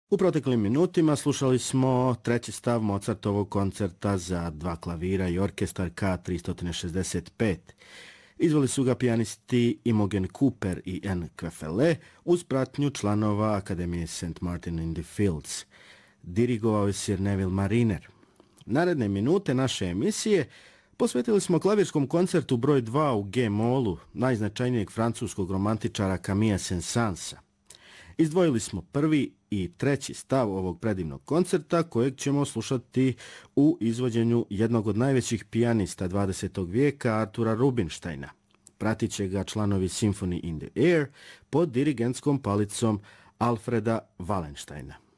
U proteklim minutima slušali smo treći stav Mozartovog koncerta za dva klavira i orkestar K365. Izveli su ga pijanisti Imogen Cooper i Anne Queffele uz pratnju članova Akademije St. Martin in the Fields. Dirigovao je Sir Neville Mariner. Naredne minute naše emisije posvetili smo klavirskom koncertu broj 2 u G-molu najznačajnijeg francuskog romantičara Camilla Saint-Saënsa. Izdvojili smo prvi i treći stav ovog predivnog koncerta kojeg ćemo slušati u izvođenju jednog od najvećih pijanista 20. vijeka Artura Rubinsteina. Pratit će ga članovi Symphony in the Air pod dirigentskom palicom Alfreda Wallensteina.